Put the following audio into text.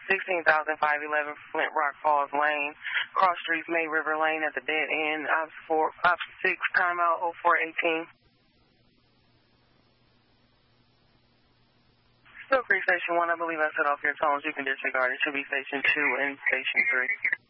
16,511 Flint Rock Falls Lane, cross streets May River Lane at the dead end, op 6, timeout 0418. Still Creek Station 1, I believe I set off your tones. You can disregard it. Should be Station 2 and Station 3.